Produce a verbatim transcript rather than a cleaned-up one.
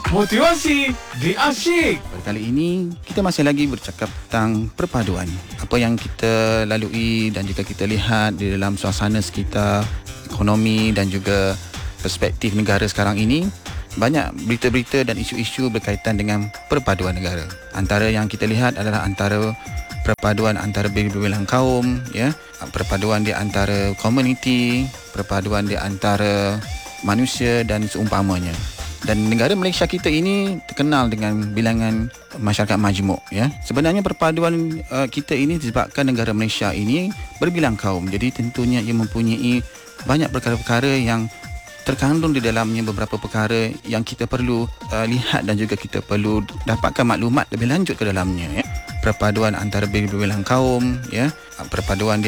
Motivasi di Asyik. Pada kali ini, kita masih lagi bercakap tentang perpaduan. Apa yang kita lalui dan juga kita lihat di dalam suasana sekitar, ekonomi dan juga perspektif negara sekarang ini, banyak berita-berita dan isu-isu berkaitan dengan perpaduan negara. Antara yang kita lihat adalah antara perpaduan antara berbilang kaum, ya, perpaduan di antara komuniti, perpaduan di antara manusia dan seumpamanya. Dan negara Malaysia kita ini terkenal dengan bilangan masyarakat majmuk, ya. Sebenarnya perpaduan uh, kita ini disebabkan negara Malaysia ini berbilang kaum. Jadi tentunya ia mempunyai banyak perkara-perkara yang terkandung di dalamnya, beberapa perkara yang kita perlu uh, lihat dan juga kita perlu dapatkan maklumat lebih lanjut ke dalamnya, ya. Perpaduan antara berbilang kaum, ya. Perpaduan di